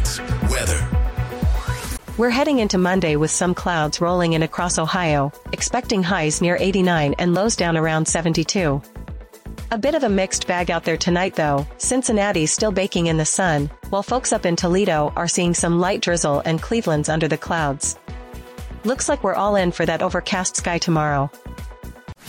Rockets weather. We're heading into Monday with some clouds rolling in across Ohio, expecting highs near 89 and lows down around 72. A bit of a mixed bag out there tonight though. Cincinnati's still baking in the sun, while folks up in Toledo are seeing some light drizzle and Cleveland's under the clouds. Looks like we're all in for that overcast sky tomorrow.